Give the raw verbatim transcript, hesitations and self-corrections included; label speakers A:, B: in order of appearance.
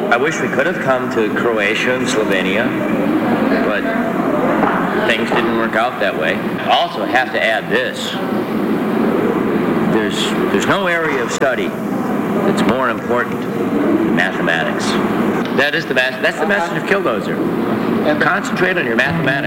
A: I wish we could have come to Croatia and Slovenia, but things didn't work out that way. I also have to add this. There's, there's no area of study that's more important than mathematics. That is the, that's the message of Killdozer. Concentrate on your mathematics.